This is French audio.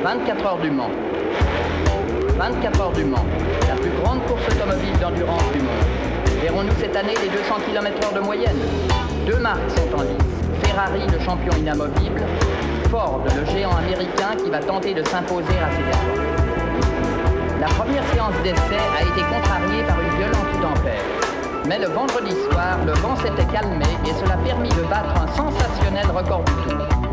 24 heures du Mans. 24 heures du Mans, la plus grande course automobile d'endurance du monde. Verrons-nous cette année les 200 km/h de moyenne? Deux marques sont en lice. Ferrari, le champion inamovible. Ford, le géant américain qui va tenter de s'imposer à ses efforts. La première séance d'essai a été contrariée par une violente tempête. Mais le vendredi soir, le vent s'était calmé et cela permit de battre un sensationnel record du tour.